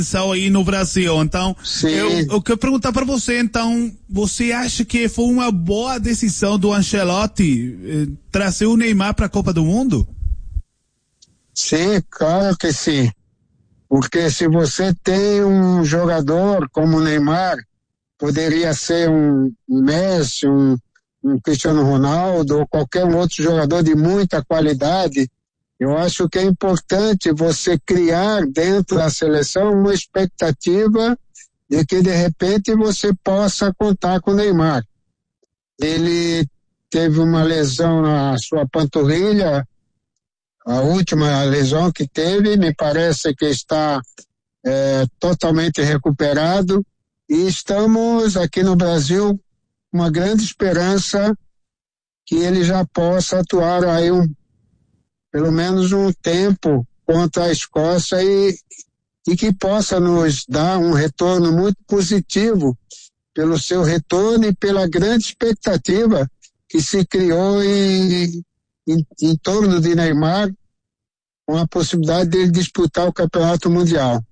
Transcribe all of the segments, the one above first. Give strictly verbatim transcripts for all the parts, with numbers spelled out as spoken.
aí no Brasil. Então, eu, eu quero perguntar para você, então, você acha que foi uma boa decisão do Ancelotti eh, trazer o Neymar para a Copa do Mundo? Sim, claro que sim. Porque se você tem um jogador como o Neymar, poderia ser um Messi, um, um Cristiano Ronaldo ou qualquer outro jogador de muita qualidade, eu acho que é importante você criar dentro da seleção uma expectativa de que de repente você possa contar com o Neymar. Ele teve uma lesão na sua panturrilha, a última lesão que teve, me parece que está é, totalmente recuperado e estamos aqui no Brasil com uma grande esperança que ele já possa atuar aí um, pelo menos um tempo contra a Escócia e, e que possa nos dar um retorno muito positivo pelo seu retorno e pela grande expectativa que se criou em Em, em torno de Neymar, com a possibilidade de ele disputar o Campeonato Mundial.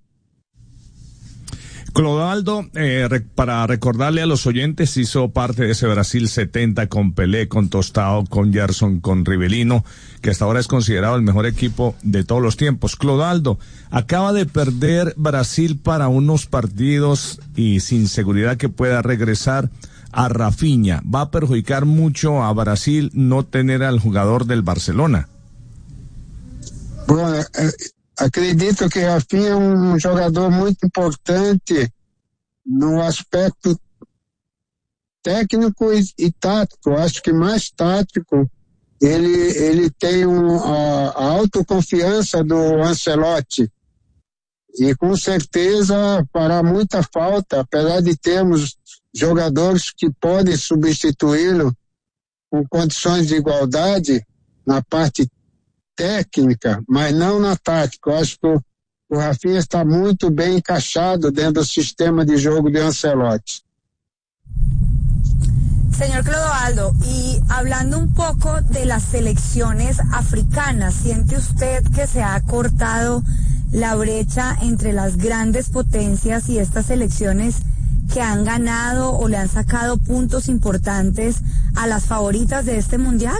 Clodoaldo, eh, re, para recordarle a los oyentes, hizo parte de ese Brasil setenta con Pelé, con Tostao, con Gerson, con Rivelino, que hasta ahora es considerado el mejor equipo de todos los tiempos. Clodoaldo, acaba de perder Brasil para unos partidos y sin seguridad que pueda regresar a Rafinha. ¿Va a perjudicar mucho a Brasil no tener al jugador del Barcelona? Bom, acredito que Rafinha é um jogador muito importante no aspecto técnico e, e tático. Acho que mais tático. Ele, ele tem um, a, a autoconfiança do Ancelotti e com certeza fará muita falta, apesar de termos jogadores que podem substituí-lo com condições de igualdade na parte técnica, mas não na tática. Eu acho que o, o Rafinha está muito bem encaixado dentro do sistema de jogo de Ancelotti. Señor Clodoaldo, y hablando un poco de las selecciones africanas, ¿siente usted que se ha cortado la brecha entre las grandes potencias y estas selecciones que han ganado o le han sacado puntos importantes a las favoritas de este mundial?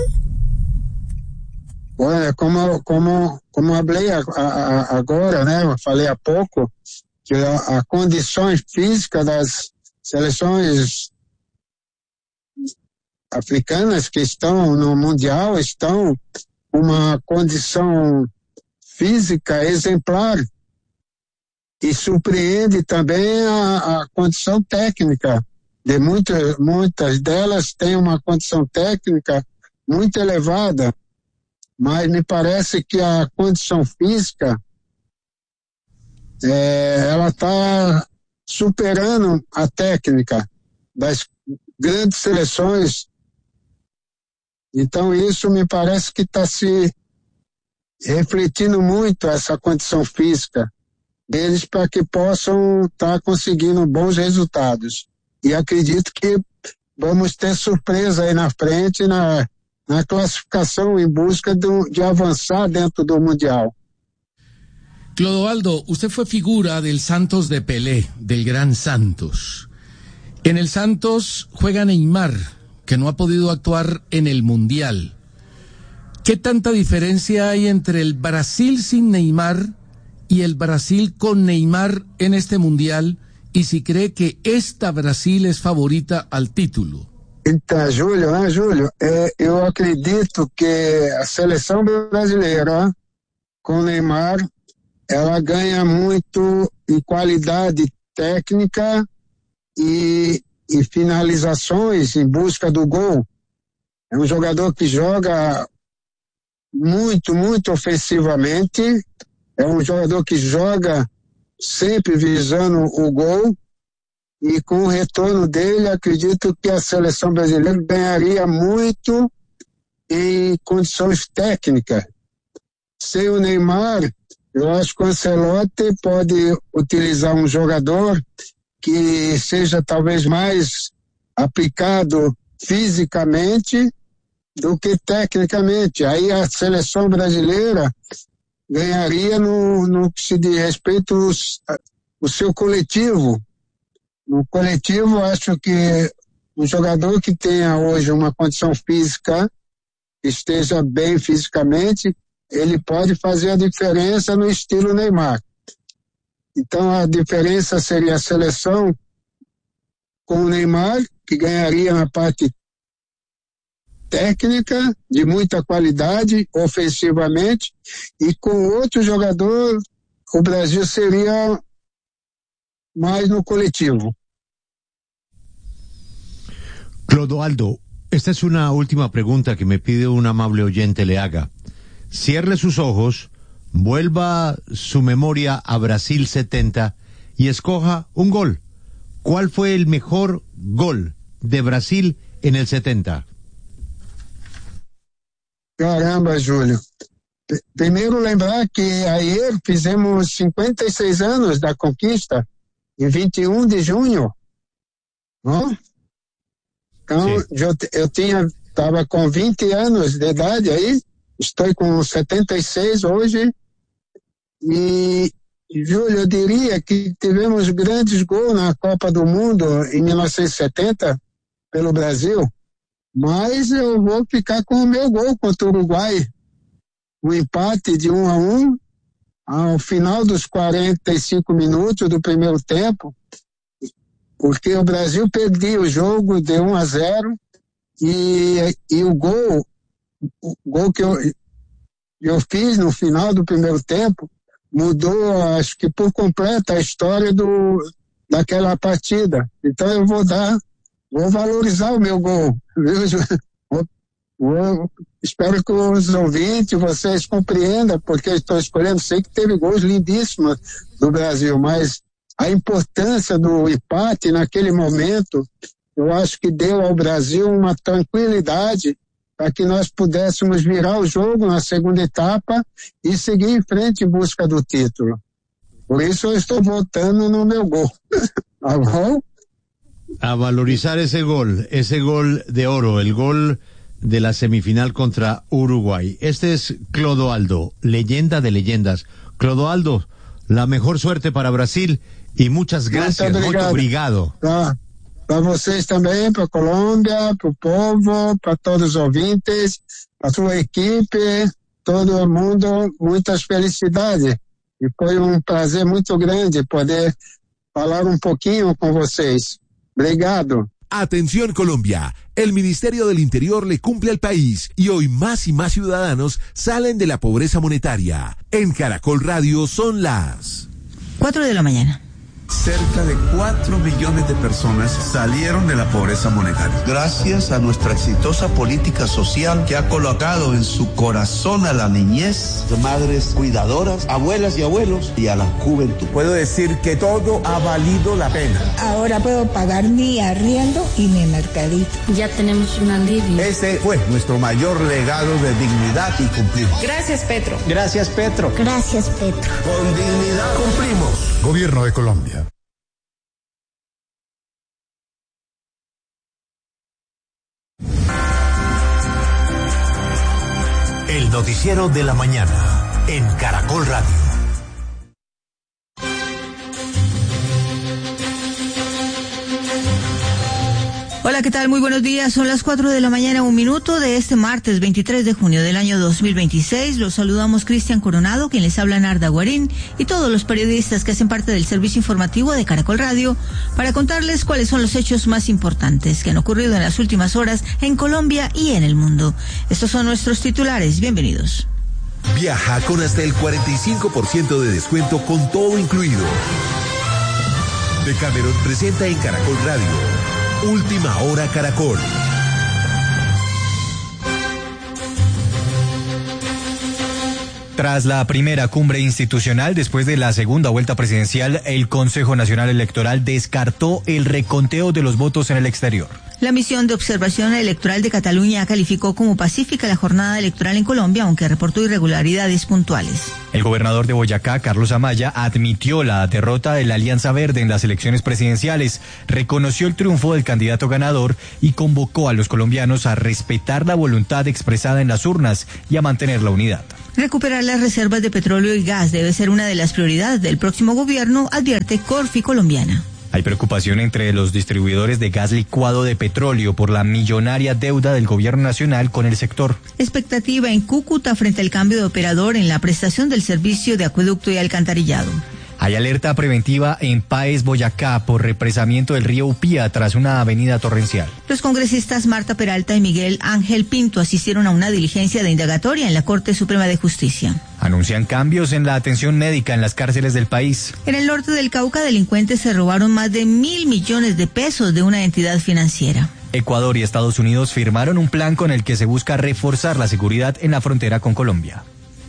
Olha, como, como, como falei a, a, agora, né, falei há pouco, que a, a condições físicas das seleções africanas que estão no Mundial estão uma condição física exemplar e surpreende também a, a condição técnica de muitas, muitas delas têm uma condição técnica muito elevada, mas me parece que a condição física é, ela está superando a técnica das grandes seleções. Então isso me parece que está se refletindo muito essa condição física deles para que possam estar tá conseguindo bons resultados. E acredito que vamos ter surpresa aí na frente na, na classificação em busca do, de avançar dentro do Mundial. Clodoaldo, usted fue figura del Santos de Pelé, del Gran Santos. En el Santos juega Neymar, que no ha podido actuar en el Mundial. ¿Qué tanta diferencia hay entre el Brasil sin Neymar y el Brasil con Neymar en este Mundial? Y si cree que esta Brasil es favorita al título. Então, Júlio, né, Júlio? É, eu acredito que a seleção brasileira com Neymar, ela ganha muito em qualidade técnica e, e finalizações em busca do gol. É um jogador que joga muito, muito ofensivamente. É um jogador que joga sempre visando o gol, e com o retorno dele, acredito que a seleção brasileira ganharia muito em condições técnicas. Sem o Neymar, eu acho que o Ancelotti pode utilizar um jogador que seja talvez mais aplicado fisicamente do que tecnicamente. Aí a seleção brasileira ganharia no, no que se diz respeito o seu coletivo. No coletivo, acho que um jogador que tenha hoje uma condição física, esteja bem fisicamente, ele pode fazer a diferença no estilo Neymar. Então a diferença seria a seleção com o Neymar, que ganharia na parte técnica, de muita qualidade, ofensivamente, e com outro jogador, o Brasil seria mais no colectivo. Clodoaldo, esta es una última pregunta que me pide un amable oyente le haga. Cierre sus ojos, vuelva su memoria a Brasil setenta y escoja un gol. ¿Cuál fue el mejor gol de Brasil en el setenta? Caramba, Júlio. P- primeiro lembrar que ayer fizemos cinquenta e seis anos da conquista, em vinte e um de junho, não? Então, Sim. eu, eu tinha, estava com vinte anos de idade aí, estou com setenta e seis hoje, e, Júlio, eu diria que tivemos grandes gols na Copa do Mundo em mil novecentos e setenta, pelo Brasil, mas eu vou ficar com o meu gol contra o Uruguai, um empate de um a um, ao final dos quarenta e cinco minutos do primeiro tempo, porque o Brasil perdia o jogo de um a zero e, e o gol, o gol que eu, eu fiz no final do primeiro tempo mudou, acho que por completo, a história do, daquela partida. Então eu vou dar, vou valorizar o meu gol, viu? Vou, vou, espero que os ouvintes, vocês compreendam, porque eu estou escolhendo, sei que teve gols lindíssimos do Brasil, mas a importância do empate naquele momento, eu acho que deu ao Brasil uma tranquilidade para que nós pudéssemos virar o jogo na segunda etapa e seguir em frente em busca do título. Por isso eu estou votando no meu gol. Tá bom? A valorizar ese gol, ese gol de oro, el gol de la semifinal contra Uruguay. Este es Clodoaldo, leyenda de leyendas. Clodoaldo, la mejor suerte para Brasil y muchas gracias. Muito obrigado. Muito obrigado. Tá. Para vocês também, para a Colômbia, para o povo, para todos os ouvintes, para a sua equipe, todo mundo, muitas felicidades. E foi um prazer muito grande poder falar um pouquinho com vocês. Obrigado. Atención Colombia, el Ministerio del Interior le cumple al país y hoy más y más ciudadanos salen de la pobreza monetaria. En Caracol Radio son las cuatro de la mañana. Cerca de cuatro millones de personas salieron de la pobreza monetaria. Gracias a nuestra exitosa política social que ha colocado en su corazón a la niñez, madres cuidadoras, abuelas y abuelos y a la juventud. Puedo decir que todo ha valido la pena. Ahora puedo pagar mi arriendo y mi mercadito. Ya tenemos un alivio. Ese fue nuestro mayor legado de dignidad y cumplimos. Gracias, Petro. Gracias, Petro. Gracias, Petro. Con dignidad cumplimos. Gobierno de Colombia. El noticiero de la mañana en Caracol Radio. Hola, ¿qué tal? Muy buenos días. Son las cuatro de la mañana, un minuto de este martes veintitrés de junio del año dos mil veintiséis. Los saludamos Cristian Coronado, quien les habla Narda Guarín, y todos los periodistas que hacen parte del servicio informativo de Caracol Radio para contarles cuáles son los hechos más importantes que han ocurrido en las últimas horas en Colombia y en el mundo. Estos son nuestros titulares. Bienvenidos. Viaja con hasta el cuarenta y cinco por ciento de descuento con todo incluido. Decameron presenta en Caracol Radio Última Hora Caracol. Tras la primera cumbre institucional, después de la segunda vuelta presidencial, el Consejo Nacional Electoral descartó el reconteo de los votos en el exterior. La misión de observación electoral de Cataluña calificó como pacífica la jornada electoral en Colombia, aunque reportó irregularidades puntuales. El gobernador de Boyacá, Carlos Amaya, admitió la derrota de la Alianza Verde en las elecciones presidenciales, reconoció el triunfo del candidato ganador y convocó a los colombianos a respetar la voluntad expresada en las urnas y a mantener la unidad. Recuperar las reservas de petróleo y gas debe ser una de las prioridades del próximo gobierno, advierte Corfi Colombiana. Hay preocupación entre los distribuidores de gas licuado de petróleo por la millonaria deuda del gobierno nacional con el sector. Expectativa en Cúcuta frente al cambio de operador en la prestación del servicio de acueducto y alcantarillado. Hay alerta preventiva en Páez, Boyacá, por represamiento del río Upía tras una avenida torrencial. Los congresistas Marta Peralta y Miguel Ángel Pinto asistieron a una diligencia de indagatoria en la Corte Suprema de Justicia. Anuncian cambios en la atención médica en las cárceles del país. En el norte del Cauca, delincuentes se robaron más de mil millones de pesos de una entidad financiera. Ecuador y Estados Unidos firmaron un plan con el que se busca reforzar la seguridad en la frontera con Colombia.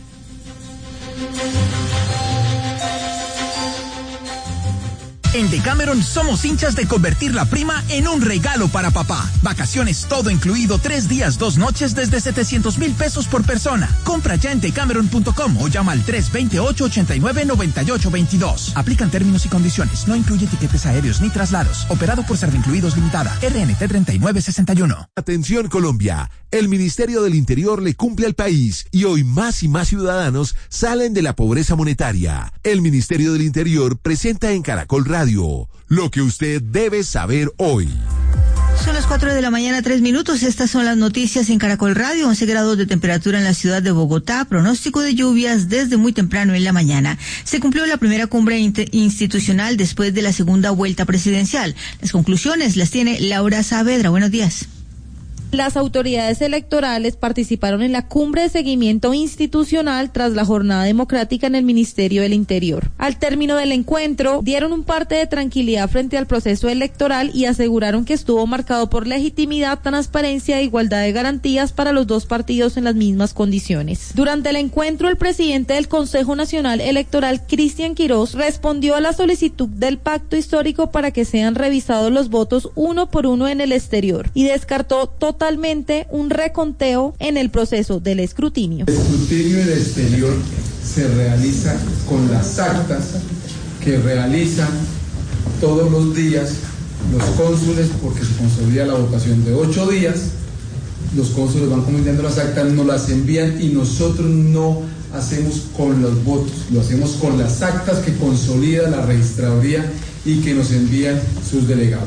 En Decameron somos hinchas de convertir la prima en un regalo para papá. Vacaciones todo incluido, tres días, dos noches desde setecientos mil pesos por persona. Compra ya en decameron punto com o llama al tres dos ocho, ocho nueve, nueve ocho dos dos. Aplican términos y condiciones. No incluye tiquetes aéreos ni traslados. Operado por Servincluidos Limitada. R N T treinta y nueve sesenta y uno. Atención Colombia. El Ministerio del Interior le cumple al país y hoy más y más ciudadanos salen de la pobreza monetaria. El Ministerio del Interior presenta en Caracol Radio lo que usted debe saber hoy. Son las cuatro de la mañana, tres minutos. Estas son las noticias en Caracol Radio. once grados de temperatura en la ciudad de Bogotá. Pronóstico de lluvias desde muy temprano en la mañana. Se cumplió la primera cumbre institucional después de la segunda vuelta presidencial. Las conclusiones las tiene Laura Saavedra. Buenos días. Las autoridades electorales participaron en la cumbre de seguimiento institucional tras la jornada democrática en el Ministerio del Interior. Al término del encuentro, dieron un parte de tranquilidad frente al proceso electoral y aseguraron que estuvo marcado por legitimidad, transparencia e igualdad de garantías para los dos partidos en las mismas condiciones. Durante el encuentro, el presidente del Consejo Nacional Electoral, Cristian Quirós, respondió a la solicitud del pacto histórico para que sean revisados los votos uno por uno en el exterior y descartó totalmente totalmente un reconteo en el proceso del escrutinio. El escrutinio del exterior se realiza con las actas que realizan todos los días los cónsules, porque se consolida la votación de ocho días. Los cónsules van comentando las actas, nos las envían y nosotros no hacemos con los votos, lo hacemos con las actas que consolida la registraduría y que nos envían sus delegados,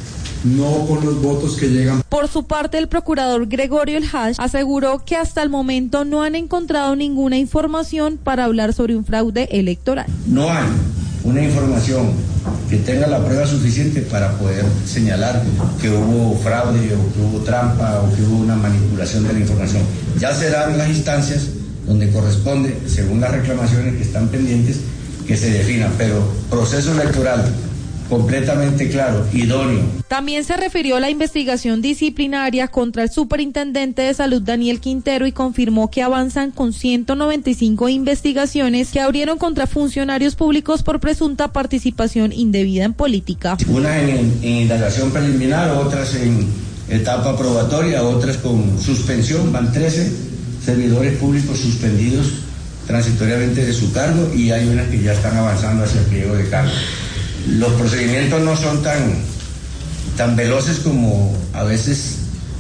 no con los votos que llegan. Por su parte, el procurador Gregorio El Hash aseguró que hasta el momento no han encontrado ninguna información para hablar sobre un fraude electoral. No hay una información que tenga la prueba suficiente para poder señalar que hubo fraude o que hubo trampa o que hubo una manipulación de la información. Ya serán las instancias donde corresponde, según las reclamaciones que están pendientes, que se definan, pero proceso electoral completamente claro, idóneo. También se refirió a la investigación disciplinaria contra el superintendente de salud Daniel Quintero y confirmó que avanzan con ciento noventa y cinco investigaciones que abrieron contra funcionarios públicos por presunta participación indebida en política. Unas en, en indagación preliminar, otras en etapa probatoria, otras con suspensión. Van trece servidores públicos suspendidos transitoriamente de su cargo y hay unas que ya están avanzando hacia el pliego de cargo. Los procedimientos no son tan, tan veloces como a veces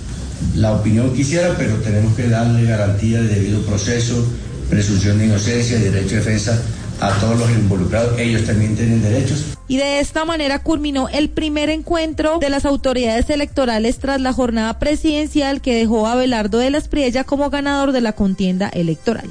la opinión quisiera, pero tenemos que darle garantía de debido proceso, presunción de inocencia y derecho de defensa a todos los involucrados. Ellos también tienen derechos. Y de esta manera culminó el primer encuentro de las autoridades electorales tras la jornada presidencial que dejó a Abelardo de la Espriella como ganador de la contienda electoral.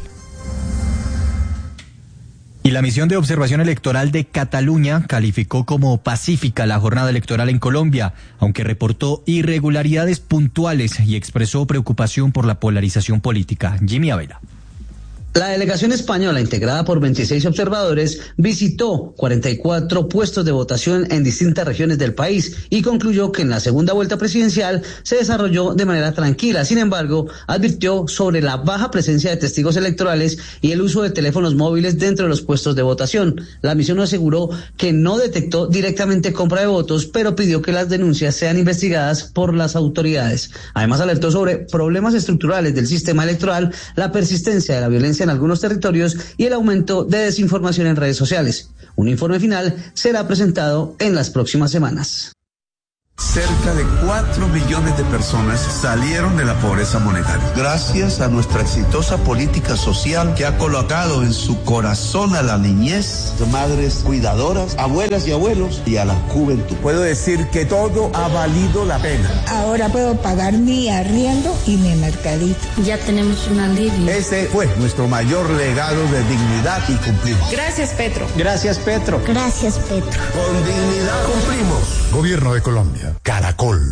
Y la misión de observación electoral de Cataluña calificó como pacífica la jornada electoral en Colombia, aunque reportó irregularidades puntuales y expresó preocupación por la polarización política. Jimmy Abela. La delegación española, integrada por veintiséis observadores, visitó cuarenta y cuatro puestos de votación en distintas regiones del país y concluyó que en la segunda vuelta presidencial se desarrolló de manera tranquila. Sin embargo, advirtió sobre la baja presencia de testigos electorales y el uso de teléfonos móviles dentro de los puestos de votación. La misión aseguró que no detectó directamente compra de votos, pero pidió que las denuncias sean investigadas por las autoridades. Además, alertó sobre problemas estructurales del sistema electoral, la persistencia de la violencia en algunos territorios y el aumento de desinformación en redes sociales. Un informe final será presentado en las próximas semanas. Cerca de cuatro millones de personas salieron de la pobreza monetaria. Gracias a nuestra exitosa política social que ha colocado en su corazón a la niñez, madres cuidadoras, abuelas y abuelos y a la juventud. Puedo decir que todo ha valido la pena. Ahora puedo pagar mi arriendo y mi mercadito. Ya tenemos un alivio. Ese fue nuestro mayor legado de dignidad y cumplimos. Gracias, Petro. Gracias, Petro. Gracias, Petro. Con dignidad cumplimos. Gobierno de Colombia. Caracol.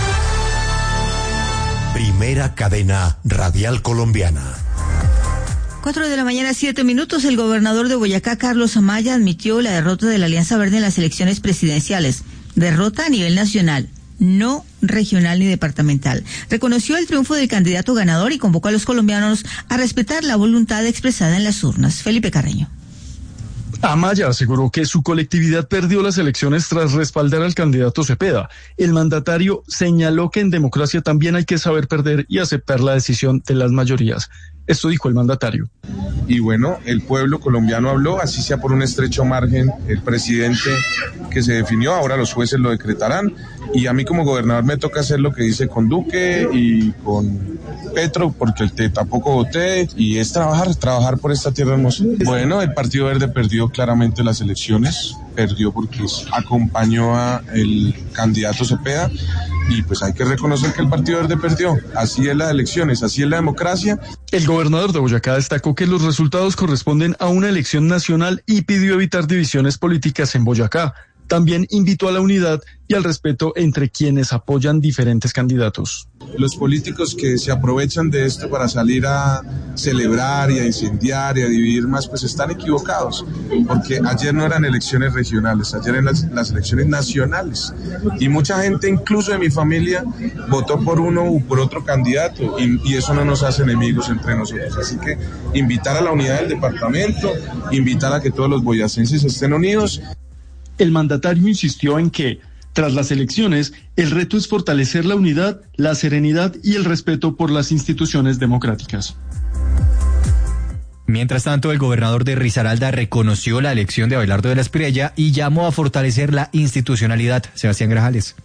Primera cadena radial colombiana. Cuatro de la mañana, siete minutos. El gobernador de Boyacá, Carlos Amaya, admitió la derrota de la Alianza Verde en las elecciones presidenciales. Derrota a nivel nacional, no regional ni departamental. Reconoció el triunfo del candidato ganador y convocó a los colombianos a respetar la voluntad expresada en las urnas. Felipe Carreño. Amaya aseguró que su colectividad perdió las elecciones tras respaldar al candidato Cepeda. El mandatario señaló que en democracia también hay que saber perder y aceptar la decisión de las mayorías. Esto dijo el mandatario. Y bueno, el pueblo colombiano habló, así sea por un estrecho margen, el presidente que se definió, ahora los jueces lo decretarán, y a mí como gobernador me toca hacer lo que dice con Duque y con Petro, porque el T tampoco voté, y es trabajar, trabajar por esta tierra hermosa. Bueno, el Partido Verde perdió claramente las elecciones, perdió porque acompañó a el candidato Cepeda, y pues hay que reconocer que el Partido Verde perdió. Así es las elecciones, así es la democracia. El gobernador de Boyacá destacó que los resultados corresponden a una elección nacional y pidió evitar divisiones políticas en Boyacá. También invitó a la unidad y al respeto entre quienes apoyan diferentes candidatos. Los políticos que se aprovechan de esto para salir a celebrar y a incendiar y a dividir más, pues están equivocados, porque ayer no eran elecciones regionales, ayer eran las, las elecciones nacionales, y mucha gente, incluso de mi familia, votó por uno u por otro candidato, y, y eso no nos hace enemigos entre nosotros. Así que invitar a la unidad del departamento, invitar a que todos los boyacenses estén unidos. El mandatario insistió en que, tras las elecciones, el reto es fortalecer la unidad, la serenidad y el respeto por las instituciones democráticas. Mientras tanto, el gobernador de Risaralda reconoció la elección de Abelardo de la Espriella y llamó a fortalecer la institucionalidad. Sebastián Grajales.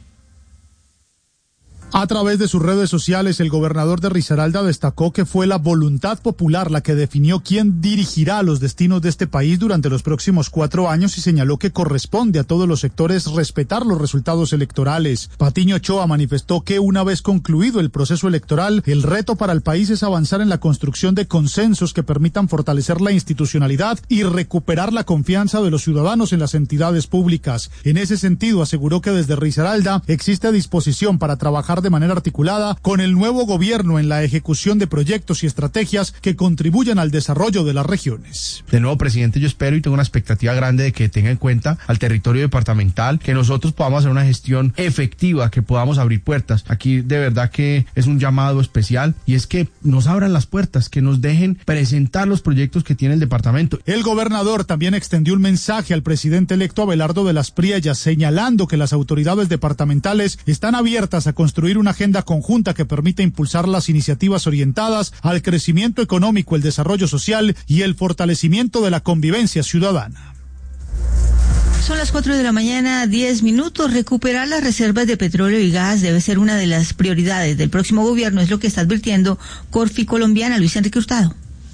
A través de sus redes sociales, el gobernador de Risaralda destacó que fue la voluntad popular la que definió quién dirigirá los destinos de este país durante los próximos cuatro años y señaló que corresponde a todos los sectores respetar los resultados electorales. Patiño Ochoa manifestó que una vez concluido el proceso electoral, el reto para el país es avanzar en la construcción de consensos que permitan fortalecer la institucionalidad y recuperar la confianza de los ciudadanos en las entidades públicas. En ese sentido, aseguró que desde Risaralda existe disposición para trabajar de manera articulada con el nuevo gobierno en la ejecución de proyectos y estrategias que contribuyan al desarrollo de las regiones. Del nuevo presidente yo espero y tengo una expectativa grande de que tenga en cuenta al territorio departamental, que nosotros podamos hacer una gestión efectiva, que podamos abrir puertas. Aquí de verdad que es un llamado especial y es que nos abran las puertas, que nos dejen presentar los proyectos que tiene el departamento. El gobernador también extendió un mensaje al presidente electo Abelardo de las Priellas, señalando que las autoridades departamentales están abiertas a construir una agenda conjunta que permita impulsar las iniciativas orientadas al crecimiento económico, el desarrollo social y el fortalecimiento de la convivencia ciudadana. Son las cuatro de la mañana, diez minutos. Recuperar las reservas de petróleo y gas debe ser una de las prioridades del próximo gobierno, es lo que está advirtiendo Corfi Colombiana. Luis Enrique Hurtado.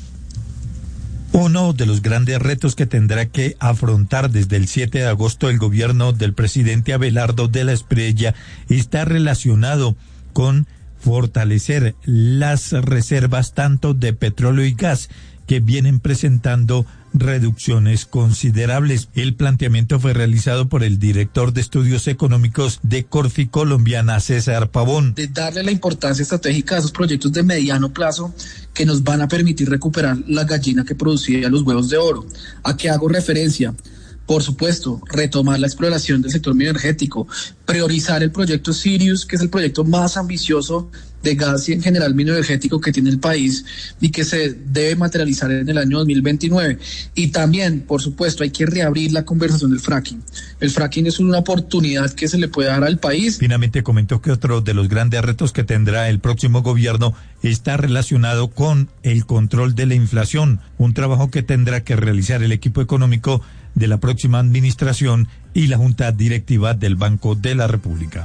Uno de los grandes retos que tendrá que afrontar desde el siete de agosto el gobierno del presidente Abelardo de la Espriella está relacionado con fortalecer las reservas tanto de petróleo y gas que vienen presentando reducciones considerables. El planteamiento fue realizado por el director de estudios económicos de Corfi Colombiana, César Pavón. De darle la importancia estratégica a esos proyectos de mediano plazo que nos van a permitir recuperar la gallina que producía los huevos de oro. ¿A qué hago referencia? Por supuesto, retomar la exploración del sector energético, priorizar el proyecto Sirius, que es el proyecto más ambicioso de gas y en general energético que tiene el país y que se debe materializar en el año dos mil veintinueve. Y también, por supuesto, hay que reabrir la conversación del fracking. El fracking es una oportunidad que se le puede dar al país. Finalmente comentó que otro de los grandes retos que tendrá el próximo gobierno está relacionado con el control de la inflación, un trabajo que tendrá que realizar el equipo económico de la próxima administración y la Junta Directiva del Banco de la República.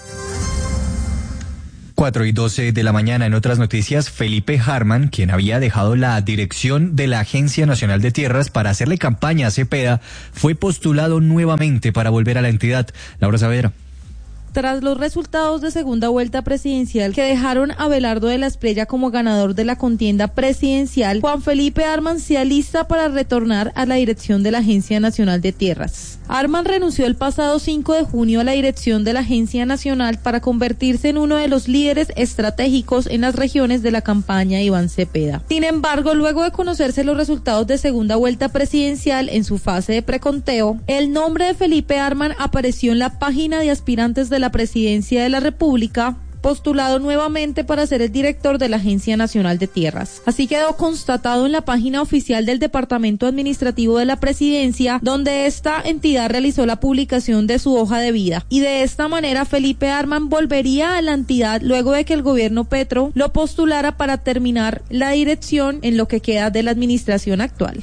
cuatro y doce de la mañana. En otras noticias, Felipe Harman, quien había dejado la dirección de la Agencia Nacional de Tierras para hacerle campaña a Cepeda, fue postulado nuevamente para volver a la entidad. Laura Saavedra. Tras los resultados de segunda vuelta presidencial que dejaron a Abelardo de la Espriella como ganador de la contienda presidencial, Juan Felipe Harman se alista para retornar a la dirección de la Agencia Nacional de Tierras. Harman renunció el pasado cinco de junio a la dirección de la Agencia Nacional para convertirse en uno de los líderes estratégicos en las regiones de la campaña Iván Cepeda. Sin embargo, luego de conocerse los resultados de segunda vuelta presidencial en su fase de preconteo, el nombre de Felipe Harman apareció en la página de aspirantes de la presidencia de la República, postulado nuevamente para ser el director de la Agencia Nacional de Tierras. Así quedó constatado en la página oficial del Departamento Administrativo de la Presidencia, donde esta entidad realizó la publicación de su hoja de vida. Y de esta manera Felipe Harman volvería a la entidad luego de que el gobierno Petro lo postulara para terminar la dirección en lo que queda de la administración actual.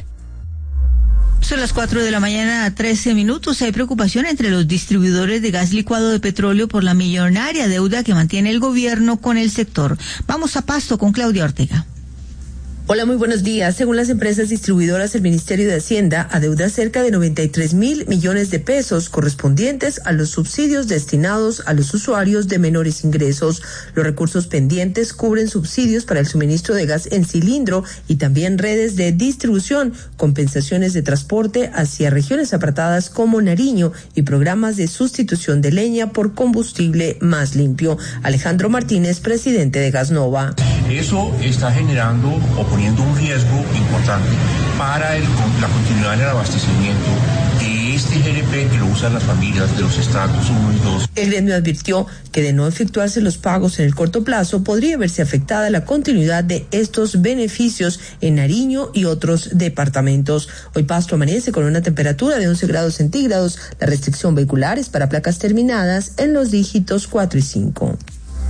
Son las cuatro de la mañana, trece minutos. Hay preocupación entre los distribuidores de gas licuado de petróleo por la millonaria deuda que mantiene el gobierno con el sector. Vamos a Pasto con Claudia Ortega. Hola, muy buenos días. Según las empresas distribuidoras, el Ministerio de Hacienda adeuda cerca de noventa y tres mil millones de pesos correspondientes a los subsidios destinados a los usuarios de menores ingresos. Los recursos pendientes cubren subsidios para el suministro de gas en cilindro y también redes de distribución, compensaciones de transporte hacia regiones apartadas como Nariño y programas de sustitución de leña por combustible más limpio. Alejandro Martínez, presidente de Gasnova. Eso está generando o poniendo un riesgo importante para el, la continuidad en el abastecimiento de este G L P que lo usan las familias de los estratos uno y dos. El gremio advirtió que de no efectuarse los pagos en el corto plazo podría verse afectada la continuidad de estos beneficios en Nariño y otros departamentos. Hoy Pasto amanece con una temperatura de once grados centígrados. La restricción vehicular es para placas terminadas en los dígitos cuatro y cinco.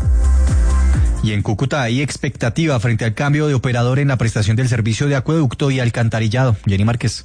Y en Cúcuta hay expectativa frente al cambio de operador en la prestación del servicio de acueducto y alcantarillado. Jenny Márquez.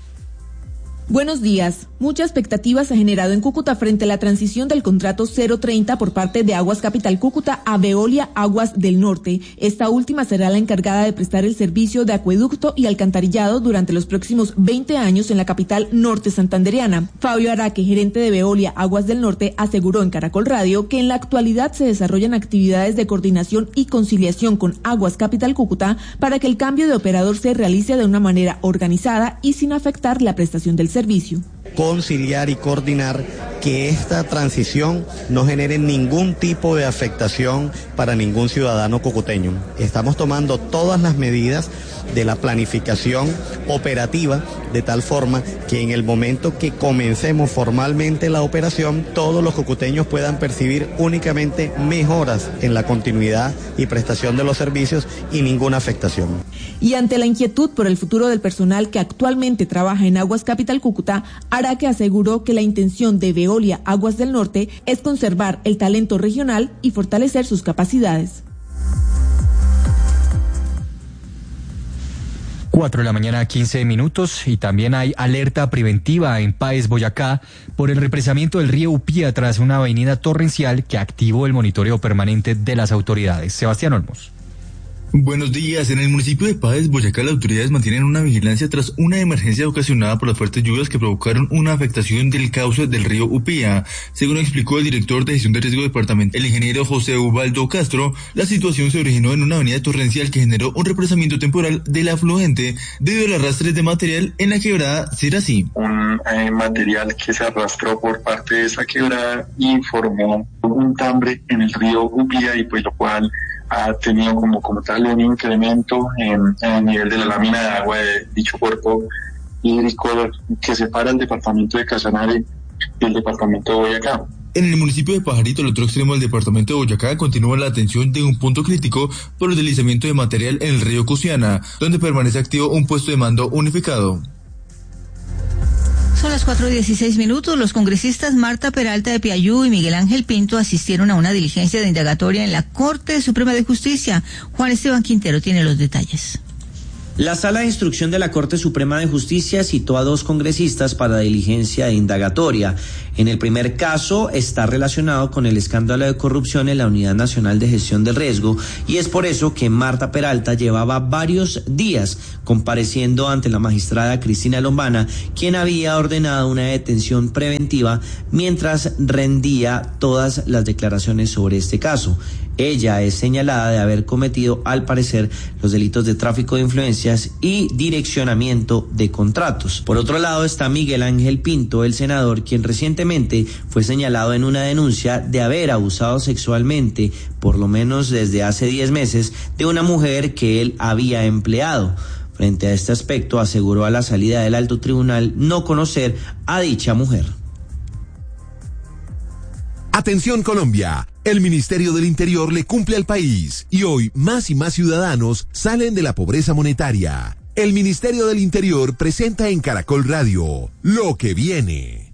Buenos días. Mucha expectativa se ha generado en Cúcuta frente a la transición del contrato cero treinta por parte de Aguas Capital Cúcuta a Veolia Aguas del Norte. Esta última será la encargada de prestar el servicio de acueducto y alcantarillado durante los próximos veinte años en la capital norte santandereana. Fabio Araque, gerente de Veolia Aguas del Norte, aseguró en Caracol Radio que en la actualidad se desarrollan actividades de coordinación y conciliación con Aguas Capital Cúcuta para que el cambio de operador se realice de una manera organizada y sin afectar la prestación del servicio. servicio. Conciliar y coordinar que esta transición no genere ningún tipo de afectación para ningún ciudadano cucuteño. Estamos tomando todas las medidas de la planificación operativa de tal forma que en el momento que comencemos formalmente la operación, todos los cucuteños puedan percibir únicamente mejoras en la continuidad y prestación de los servicios y ninguna afectación. Y ante la inquietud por el futuro del personal que actualmente trabaja en Aguas Capital Cúcuta, Araque aseguró que la intención de Veolia Aguas del Norte es conservar el talento regional y fortalecer sus capacidades. Cuatro de la mañana, quince minutos, y también hay alerta preventiva en Páez, Boyacá, por el represamiento del río Upía tras una avenida torrencial que activó el monitoreo permanente de las autoridades. Sebastián Olmos. Buenos días. En el municipio de Páez, Boyacá, las autoridades mantienen una vigilancia tras una emergencia ocasionada por las fuertes lluvias que provocaron una afectación del cauce del río Upía. Según explicó el director de gestión de riesgo departamental, el ingeniero José Ubaldo Castro, la situación se originó en una avenida torrencial que generó un represamiento temporal del afluente debido al arrastre de material en la quebrada Sirací. Un eh, material que se arrastró por parte de esa quebrada y formó un tambre en el río Upía, y pues lo cual ha tenido como, como tal un incremento en, en el nivel de la lámina de agua de dicho cuerpo hídrico que separa el departamento de Casanare y el departamento de Boyacá. En el municipio de Pajarito, al otro extremo del departamento de Boyacá, continúa la atención de un punto crítico por el deslizamiento de material en el río Cusiana, donde permanece activo un puesto de mando unificado. Son las cuatro y dieciséis minutos. Los congresistas Marta Peralta de Piayú y Miguel Ángel Pinto asistieron a una diligencia de indagatoria en la Corte Suprema de Justicia. Juan Esteban Quintero tiene los detalles. La Sala de Instrucción de la Corte Suprema de Justicia citó a dos congresistas para diligencia de indagatoria. En el primer caso está relacionado con el escándalo de corrupción en la Unidad Nacional de Gestión del Riesgo, y es por eso que Marta Peralta llevaba varios días compareciendo ante la magistrada Cristina Lombana, quien había ordenado una detención preventiva mientras rendía todas las declaraciones sobre este caso. Ella es señalada de haber cometido, al parecer, los delitos de tráfico de influencias y direccionamiento de contratos. Por otro lado está Miguel Ángel Pinto, el senador, quien recientemente fue señalado en una denuncia de haber abusado sexualmente, por lo menos desde hace diez meses, de una mujer que él había empleado. Frente a este aspecto, aseguró a la salida del alto tribunal no conocer a dicha mujer. Atención Colombia, el Ministerio del Interior le cumple al país y hoy más y más ciudadanos salen de la pobreza monetaria. El Ministerio del Interior presenta en Caracol Radio Lo que viene.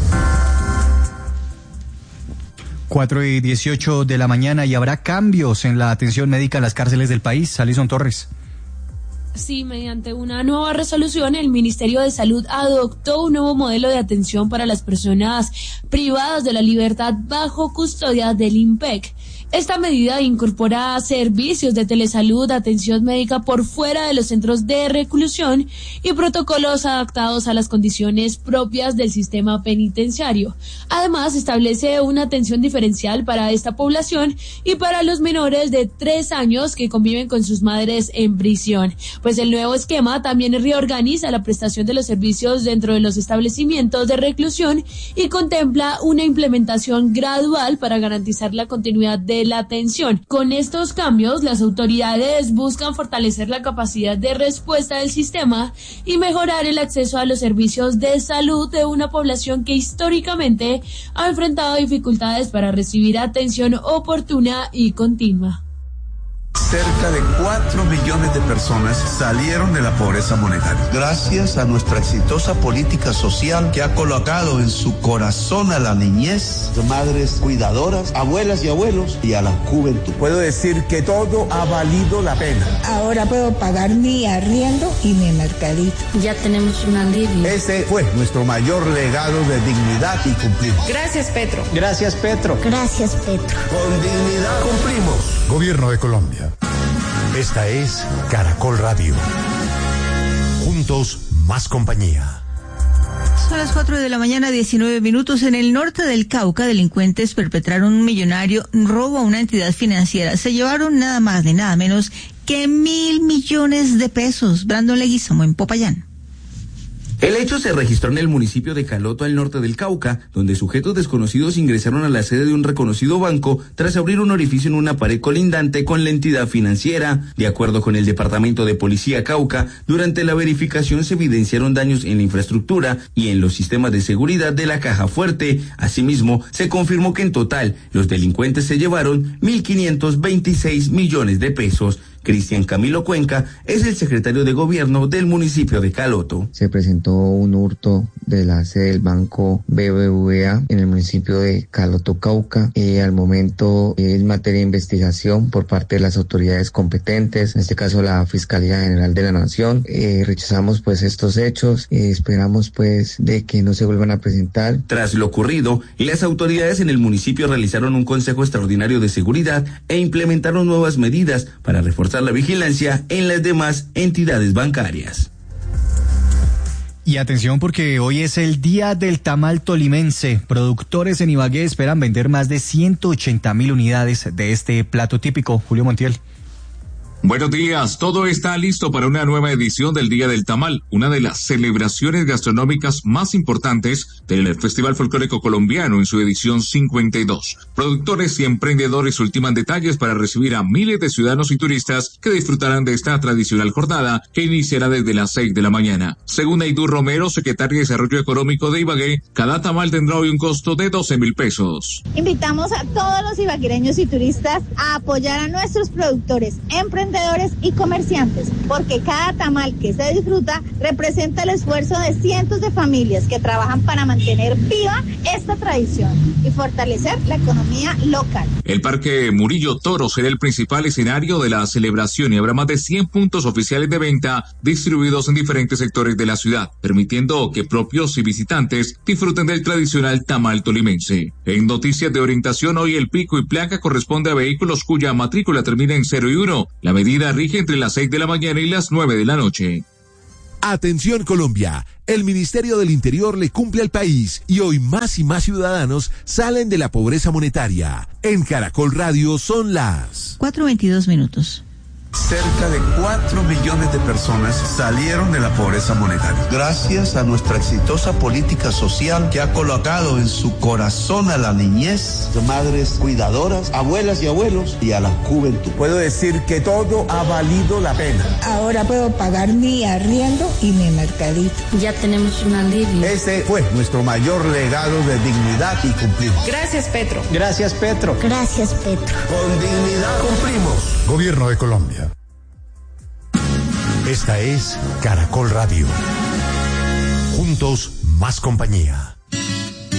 cuatro y dieciocho de la mañana, y habrá cambios en la atención médica en las cárceles del país. Alison Torres. Sí, mediante una nueva resolución, el Ministerio de Salud adoptó un nuevo modelo de atención para las personas privadas de la libertad bajo custodia del INPEC. Esta medida incorpora servicios de telesalud, atención médica por fuera de los centros de reclusión y protocolos adaptados a las condiciones propias del sistema penitenciario. Además, establece una atención diferencial para esta población y para los menores de tres años que conviven con sus madres en prisión. Pues el nuevo esquema también reorganiza la prestación de los servicios dentro de los establecimientos de reclusión y contempla una implementación gradual para garantizar la continuidad de la atención. Con estos cambios, las autoridades buscan fortalecer la capacidad de respuesta del sistema y mejorar el acceso a los servicios de salud de una población que históricamente ha enfrentado dificultades para recibir atención oportuna y continua. Cerca de cuatro millones de personas salieron de la pobreza monetaria. Gracias a nuestra exitosa política social que ha colocado en su corazón a la niñez, madres cuidadoras, abuelas y abuelos, y a la juventud. Puedo decir que todo ha valido la pena. Ahora puedo pagar mi arriendo y mi mercadito. Ya tenemos un alivio. Ese fue nuestro mayor legado de dignidad y cumplimos. Gracias, Petro. Gracias, Petro. Gracias, Petro. Con dignidad cumplimos. Gobierno de Colombia. Esta es Caracol Radio. Juntos, más compañía. Son las cuatro de la mañana, diecinueve minutos. En el norte del Cauca, delincuentes perpetraron un millonario robo a una entidad financiera. Se llevaron nada más ni nada menos que mil millones de pesos. Brandon Leguizamo en Popayán. El hecho se registró en el municipio de Caloto, al norte del Cauca, donde sujetos desconocidos ingresaron a la sede de un reconocido banco tras abrir un orificio en una pared colindante con la entidad financiera. De acuerdo con el Departamento de Policía Cauca, durante la verificación se evidenciaron daños en la infraestructura y en los sistemas de seguridad de la caja fuerte. Asimismo, se confirmó que en total los delincuentes se llevaron mil quinientos veintiséis millones de pesos. Cristian Camilo Cuenca es el secretario de gobierno del municipio de Caloto. Se presentó un hurto de la sede del banco B B V A en el municipio de Caloto, Cauca. Eh, al momento eh, es materia de investigación por parte de las autoridades competentes, en este caso la Fiscalía General de la Nación. Eh, rechazamos pues estos hechos, eh, esperamos pues de que no se vuelvan a presentar. Tras lo ocurrido, las autoridades en el municipio realizaron un consejo extraordinario de seguridad e implementaron nuevas medidas para reforzar reforzar la vigilancia en las demás entidades bancarias. Y atención porque hoy es el día del tamal tolimense. Productores en Ibagué esperan vender más de ciento ochenta mil unidades de este plato típico. Julio Montiel. Buenos días, todo está listo para una nueva edición del Día del Tamal, una de las celebraciones gastronómicas más importantes del Festival Folclórico Colombiano en su edición cincuenta y dos. Productores y emprendedores ultiman detalles para recibir a miles de ciudadanos y turistas que disfrutarán de esta tradicional jornada que iniciará desde las seis de la mañana. Según Aidú Romero, secretaria de Desarrollo Económico de Ibagué, cada tamal tendrá hoy un costo de doce mil pesos. Invitamos a todos los ibaguereños y turistas a apoyar a nuestros productores, emprendedores y comerciantes, porque cada tamal que se disfruta representa el esfuerzo de cientos de familias que trabajan para mantener viva esta tradición y fortalecer la economía local. El Parque Murillo Toro será el principal escenario de la celebración y habrá más de cien puntos oficiales de venta distribuidos en diferentes sectores de la ciudad, permitiendo que propios y visitantes disfruten del tradicional tamal tolimense. En noticias de orientación, hoy el pico y placa corresponde a vehículos cuya matrícula termina en cero y uno. La medida rige entre las seis de la mañana y las nueve de la noche. Atención Colombia, el Ministerio del Interior le cumple al país y hoy más y más ciudadanos salen de la pobreza monetaria. En Caracol Radio son las cuatro veintidós minutos. Cerca de cuatro millones de personas salieron de la pobreza monetaria. Gracias a nuestra exitosa política social que ha colocado en su corazón a la niñez, madres cuidadoras, abuelas y abuelos y a la juventud. Puedo decir que todo ha valido la pena. Ahora puedo pagar mi arriendo y mi mercadito. Ya tenemos un alivio. Ese fue nuestro mayor legado de dignidad y cumplimos. Gracias, Petro. Gracias, Petro. Gracias, Petro. Con dignidad cumplimos. Gobierno de Colombia. Esta es Caracol Radio. Juntos, más compañía.